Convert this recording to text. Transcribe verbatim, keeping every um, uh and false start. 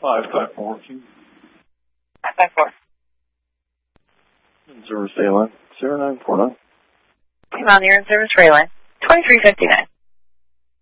five five four. five five four. Service A line, zero nine four nine. Come on, you're in service rail line. twenty-three fifty-nine.